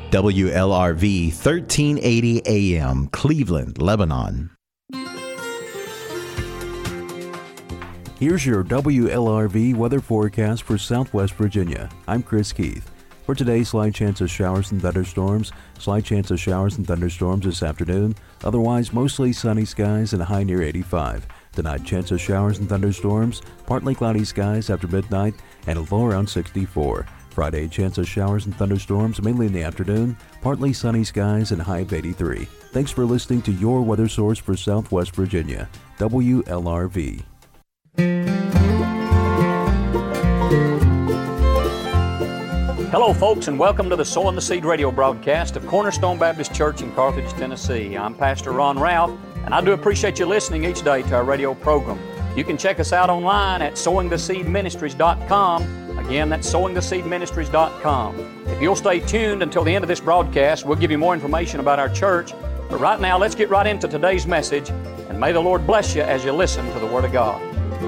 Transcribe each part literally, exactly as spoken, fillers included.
W L R V thirteen eighty A M, Cleveland, Lebanon. Here's your W L R V weather forecast for Southwest Virginia. I'm Chris Keith. For today, slight chance of showers and thunderstorms. Slight chance of showers and thunderstorms this afternoon. Otherwise, mostly sunny skies and a high near eighty-five. Tonight, chance of showers and thunderstorms. Partly cloudy skies after midnight and a low around sixty-four. Friday, chance of showers and thunderstorms mainly in the afternoon. Partly sunny skies and a high of eighty-three. Thanks for listening to your weather source for Southwest Virginia, W L R V. Hello, folks, and welcome to the Sowing the Seed radio broadcast of Cornerstone Baptist Church in Carthage, Tennessee. I'm Pastor Ron Ralph, and I do appreciate you listening each day to our radio program. You can check us out online at sowing the seed ministries dot com. Again, that's sowing the seed ministries dot com. If you'll stay tuned until the end of this broadcast, we'll give you more information about our church. But right now, let's get right into today's message, and may the Lord bless you as you listen to the Word of God.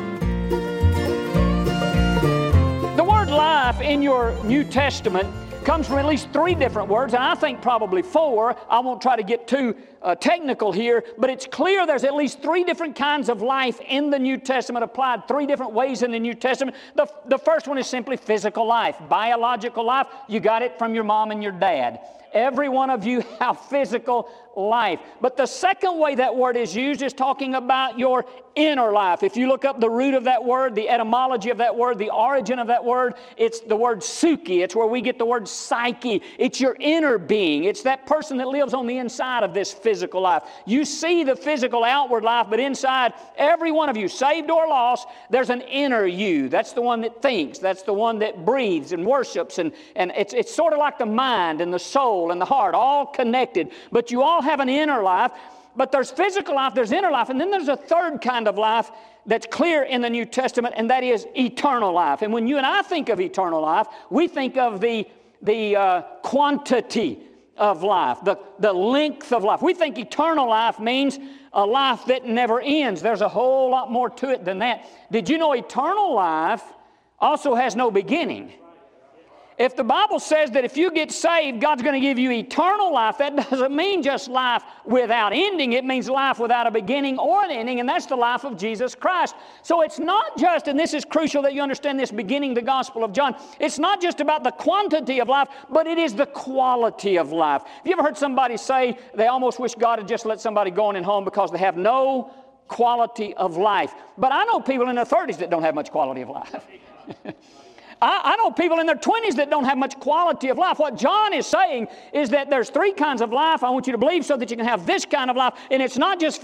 The word life in your New Testament comes from at least three different words, and I think probably four. I won't try to get too uh, technical here, but it's clear there's at least three different kinds of life in the New Testament, applied three different ways in the New Testament. The, the first one is simply physical life, biological life. You got it from your mom and your dad. Every one of you have physical life. But the second way that word is used is talking about your inner life. If you look up the root of that word, the etymology of that word, the origin of that word, it's the word psyche. It's where we get the word psyche. It's your inner being. It's that person that lives on the inside of this physical life. You see the physical outward life, but inside every one of you, saved or lost, there's an inner you. That's the one that thinks. That's the one that breathes and worships. And, and it's, it's sort of like the mind and the soul and the heart, all connected. But you all have an inner life. But there's physical life, there's inner life, and then there's a third kind of life that's clear in the New Testament, and that is eternal life. And when you and I think of eternal life, we think of the, the uh, quantity of life, the, the length of life. We think eternal life means a life that never ends. There's a whole lot more to it than that. Did you know eternal life also has no beginning? If the Bible says that if you get saved, God's going to give you eternal life, that doesn't mean just life without ending. It means life without a beginning or an ending, and that's the life of Jesus Christ. So it's not just, and this is crucial that you understand this beginning the Gospel of John, it's not just about the quantity of life, but it is the quality of life. Have you ever heard somebody say they almost wish God had just let somebody go on in home because they have no quality of life? But I know people in their thirties that don't have much quality of life. I, I know people in their twenties that don't have much quality of life. What John is saying is that there's three kinds of life I want you to believe so that you can have this kind of life. And it's not just